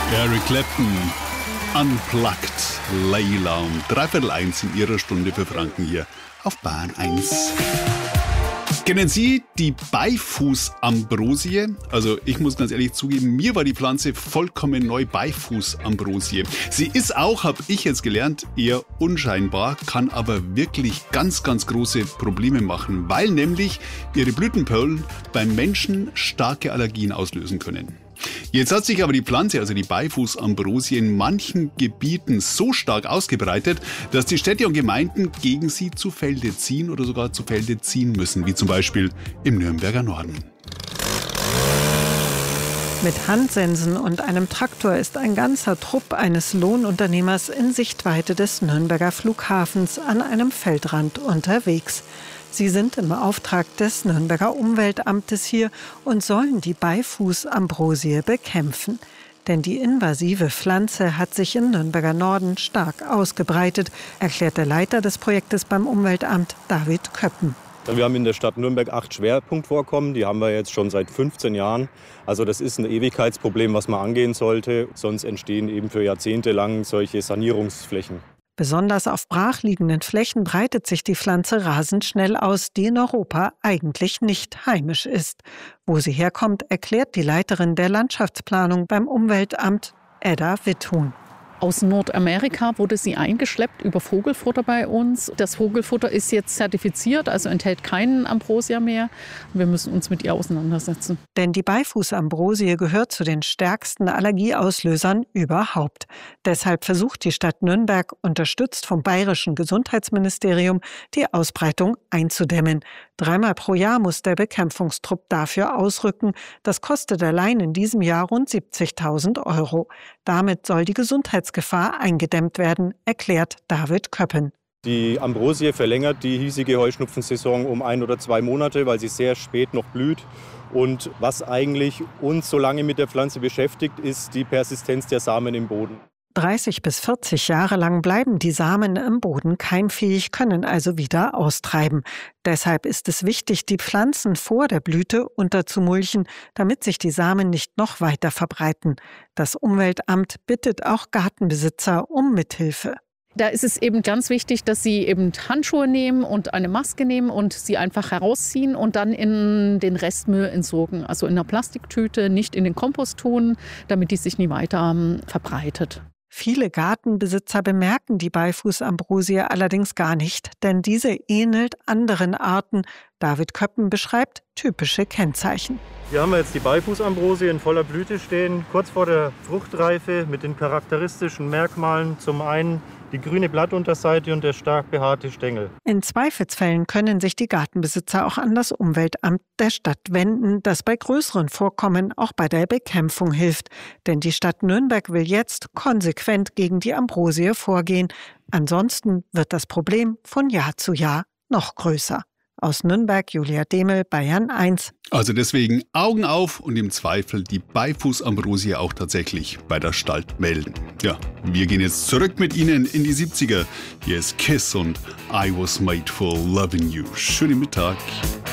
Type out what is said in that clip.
Eric Clapton, Unplugged, Layla um 1:15 in ihrer Stunde für Franken hier auf Bahn 1. Kennen Sie die Beifußambrosie? Also ich muss ganz ehrlich zugeben, mir war die Pflanze vollkommen neu, Beifußambrosie. Sie ist auch, habe ich jetzt gelernt, eher unscheinbar, kann aber wirklich ganz, ganz große Probleme machen, weil nämlich ihre Blütenpollen beim Menschen starke Allergien auslösen können. Jetzt hat sich aber die Pflanze, also die Beifußambrosie, in manchen Gebieten so stark ausgebreitet, dass die Städte und Gemeinden gegen sie zu Felde ziehen oder sogar zu Felde ziehen müssen, wie zum Beispiel im Nürnberger Norden. Mit Handsensen und einem Traktor ist ein ganzer Trupp eines Lohnunternehmers in Sichtweite des Nürnberger Flughafens an einem Feldrand unterwegs. Sie sind im Auftrag des Nürnberger Umweltamtes hier und sollen die Beifußambrosie bekämpfen. Denn die invasive Pflanze hat sich im Nürnberger Norden stark ausgebreitet, erklärt der Leiter des Projektes beim Umweltamt, David Köppen. Wir haben in der Stadt Nürnberg 8 Schwerpunktvorkommen, die haben wir jetzt schon seit 15 Jahren. Also das ist ein Ewigkeitsproblem, was man angehen sollte, sonst entstehen eben für Jahrzehnte lang solche Sanierungsflächen. Besonders auf brachliegenden Flächen breitet sich die Pflanze rasend schnell aus, die in Europa eigentlich nicht heimisch ist. Wo sie herkommt, erklärt die Leiterin der Landschaftsplanung beim Umweltamt, Edda Witthuhn. Aus Nordamerika wurde sie eingeschleppt über Vogelfutter bei uns. Das Vogelfutter ist jetzt zertifiziert, also enthält keinen Ambrosia mehr. Wir müssen uns mit ihr auseinandersetzen. Denn die Beifußambrosie gehört zu den stärksten Allergieauslösern überhaupt. Deshalb versucht die Stadt Nürnberg, unterstützt vom Bayerischen Gesundheitsministerium, die Ausbreitung einzudämmen. 3-mal pro Jahr muss der Bekämpfungstrupp dafür ausrücken. Das kostet allein in diesem Jahr rund 70.000 €. Damit soll die Gesundheitsgefahr eingedämmt werden, erklärt David Köppen. Die Ambrosie verlängert die hiesige Heuschnupfensaison um 1 oder 2 Monate, weil sie sehr spät noch blüht. Und was eigentlich uns so lange mit der Pflanze beschäftigt, ist die Persistenz der Samen im Boden. 30 bis 40 Jahre lang bleiben die Samen im Boden keimfähig, können also wieder austreiben. Deshalb ist es wichtig, die Pflanzen vor der Blüte unterzumulchen, damit sich die Samen nicht noch weiter verbreiten. Das Umweltamt bittet auch Gartenbesitzer um Mithilfe. Da ist es eben ganz wichtig, dass Sie eben Handschuhe nehmen und eine Maske nehmen und sie einfach herausziehen und dann in den Restmüll entsorgen. Also in einer Plastiktüte, nicht in den Kompost tun, damit die sich nie weiter verbreitet. Viele Gartenbesitzer bemerken die Beifußambrosie allerdings gar nicht, denn diese ähnelt anderen Arten. David Köppen beschreibt typische Kennzeichen. Hier haben wir jetzt die Beifußambrosie in voller Blüte stehen, kurz vor der Fruchtreife mit den charakteristischen Merkmalen. Zum einen die grüne Blattunterseite und der stark behaarte Stängel. In Zweifelsfällen können sich die Gartenbesitzer auch an das Umweltamt der Stadt wenden, das bei größeren Vorkommen auch bei der Bekämpfung hilft. Denn die Stadt Nürnberg will jetzt konsequent gegen die Ambrosie vorgehen. Ansonsten wird das Problem von Jahr zu Jahr noch größer. Aus Nürnberg, Julia Demel, Bayern 1. Also deswegen Augen auf und im Zweifel die Beifußambrosie auch tatsächlich bei der Stadt melden. Ja, wir gehen jetzt zurück mit Ihnen in die 70er. Hier ist Kiss und I Was Made for Loving You. Schönen Mittag.